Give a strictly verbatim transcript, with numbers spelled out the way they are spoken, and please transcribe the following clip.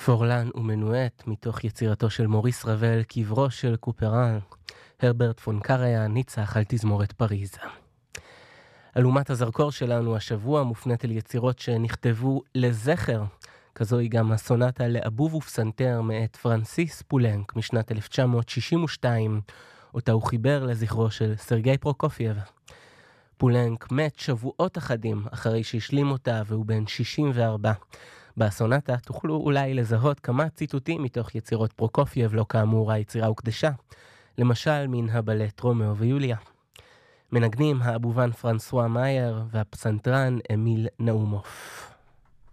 פורלן ומנואט מתוך יצירתו של מוריס רבל, קברו של קופרן. הרברט פון קריה ניצח על תזמורת פריז. אלומת הזרקור שלנו השבוע מופנית אל יצירות שנכתבו לזכר. כזו היא גם הסונטה לאבוב ופסנתר מאת פרנסיס פולנק משנת אלף תשע מאות שישים ושתיים, אותה הוא חיבר לזכרו של סרגי פרוקופייב. פולנק מת שבועות אחדים אחרי שהשלים אותה והוא בן שישים וארבע. בסונטה תוכלו אולי לזהות כמה ציטוטים מתוך יצירות פרוקופייב, לא כאמור היצירה הוקדשה, למשל מן הבלט רומאו ויוליה. מנגנים האבובן פרנסואה מאייר והפסנתרן אמיל נאומוף.